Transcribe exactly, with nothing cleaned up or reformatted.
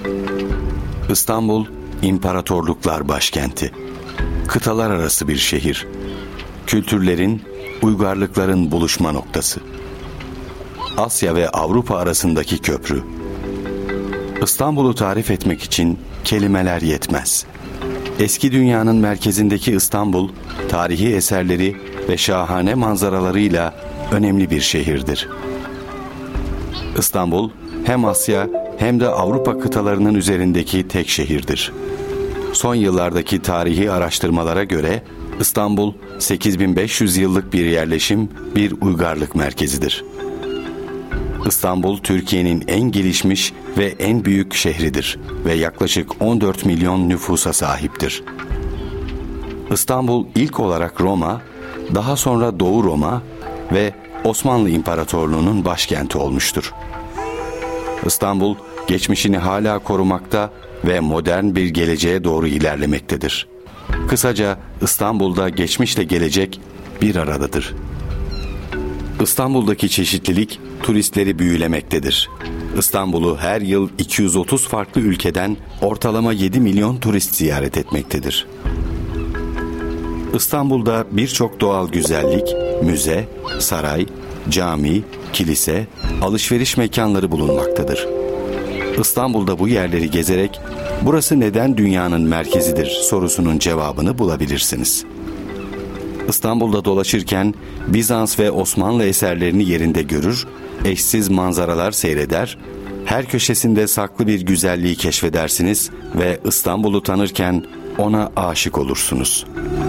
İstanbul, imparatorluklar başkenti. Kıtalar arası bir şehir. Kültürlerin, uygarlıkların buluşma noktası. Asya ve Avrupa arasındaki köprü. İstanbul'u tarif etmek için kelimeler yetmez. Eski dünyanın merkezindeki İstanbul, tarihi eserleri ve şahane manzaralarıyla önemli bir şehirdir. İstanbul, hem Asya hem de Avrupa kıtalarının üzerindeki tek şehirdir. Son yıllardaki tarihi araştırmalara göre İstanbul, sekiz bin beş yüz yıllık bir yerleşim, bir uygarlık merkezidir. İstanbul, Türkiye'nin en gelişmiş ve en büyük şehridir ve yaklaşık on dört milyon nüfusa sahiptir. İstanbul ilk olarak Roma, daha sonra Doğu Roma ve Osmanlı İmparatorluğu'nun başkenti olmuştur. İstanbul, geçmişini hala korumakta ve modern bir geleceğe doğru ilerlemektedir. Kısaca İstanbul'da geçmişle gelecek bir aradadır. İstanbul'daki çeşitlilik turistleri büyülemektedir. İstanbul'u her yıl iki yüz otuz farklı ülkeden ortalama yedi milyon turist ziyaret etmektedir. İstanbul'da birçok doğal güzellik, müze, saray, cami, kilise, alışveriş mekanları bulunmaktadır. İstanbul'da bu yerleri gezerek burası neden dünyanın merkezidir sorusunun cevabını bulabilirsiniz. İstanbul'da dolaşırken Bizans ve Osmanlı eserlerini yerinde görür, eşsiz manzaralar seyreder, her köşesinde saklı bir güzelliği keşfedersiniz ve İstanbul'u tanırken ona aşık olursunuz.